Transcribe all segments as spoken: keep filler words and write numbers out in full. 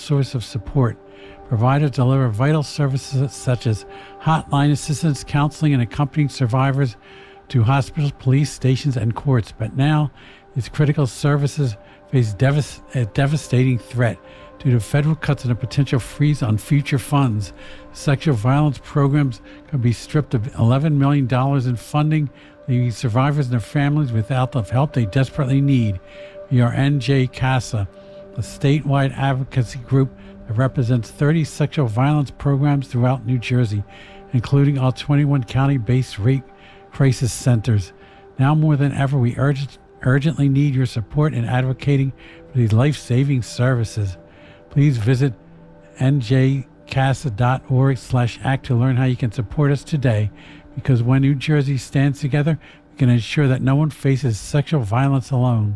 source of support. Providers deliver vital services such as hotline assistance, counseling, and accompanying survivors to hospitals, police stations, and courts. But now, these critical services face devast- a devastating threat due to federal cuts and a potential freeze on future funds. Sexual violence programs could be stripped of eleven million dollars in funding, leaving survivors and their families without the help they desperately need. We are N J CASA, a statewide advocacy group that represents thirty sexual violence programs throughout New Jersey, including all twenty-one county-based rape crisis centers. Now more than ever, we urg- urgently need your support in advocating for these life-saving services. Please visit N J casa dot org slash act to learn how you can support us today, because when New Jersey stands together, we can ensure that no one faces sexual violence alone.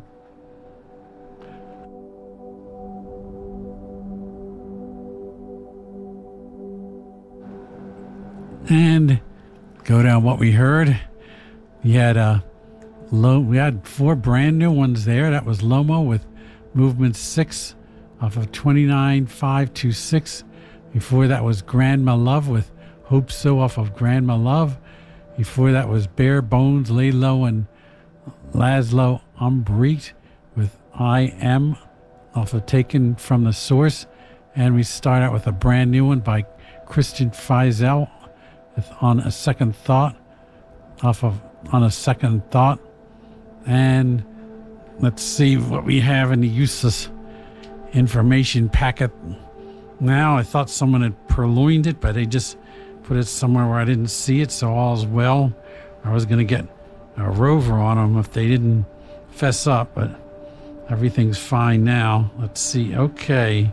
And go down what we heard. We had uh, Lo- we had four brand new ones there. That was Lomo with Movement six off of twenty-nine five twenty-six. Before that was Grandma Love with Hope So off of Grandma Love. Before that was Bare Bones, Lay Low, and Laszlo Umbricht with I Am off of Taken from the Source. And we start out with a brand new one by Christian Feisel with On a Second Thought off of On a Second Thought. And let's see what we have in the useless information packet. Now, I thought someone had purloined it, but they just put it somewhere where I didn't see it, so all's well. I was going to get a rover on them if they didn't fess up, but everything's fine now. Let's see. Okay.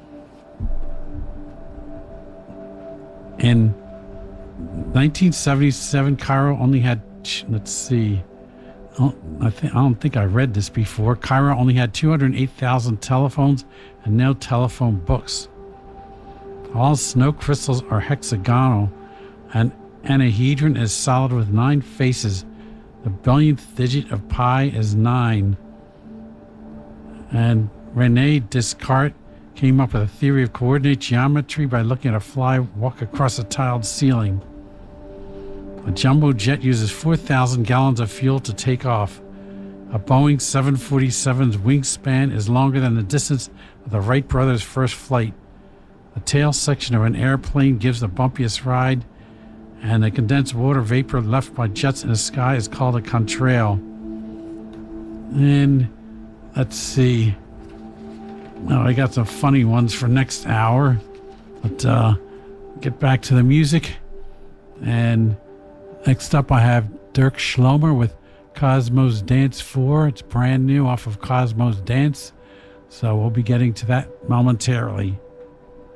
In nineteen seventy-seven, Cairo only had, let's see, Oh, I, think, I don't think I read this before. Cairo only had two hundred eight thousand telephones and no telephone books. All snow crystals are hexagonal, and anahedron is solid with nine faces. The billionth digit of pi is nine. And Rene Descartes came up with a theory of coordinate geometry by looking at a fly walk across a tiled ceiling. A jumbo jet uses four thousand gallons of fuel to take off. A Boeing seven forty-seven's wingspan is longer than the distance of the Wright brothers' first flight. The tail section of an airplane gives the bumpiest ride, and the condensed water vapor left by jets in the sky is called a contrail. And let's see. Oh, I got some funny ones for next hour. But uh, get back to the music. And next up, I have Dirk Schlomer with Cosmos Dance four. It's brand new off of Cosmos Dance. So we'll be getting to that momentarily.